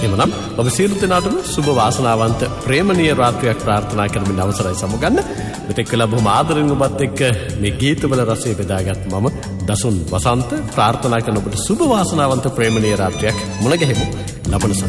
එමනම් ඔබ සියලු දෙනාටම සුබ වාසනාවන්ත ප්‍රේමණීය රාත්‍රියක් ප්‍රාර්ථනා කරමින් අවසරයි සමුගන්න. මෙතෙක් වෙලා බොහොම ආදරෙන් ඔබත් එක්ක මේ ගීතවල රසය බෙදාගත් මම දසුන් වසන්ත ප්‍රාර්ථනා කරන ඔබට සුබ වාසනාවන්ත ප්‍රේමණීය රාත්‍රියක් මුණ ගැහෙමු. ලබන සති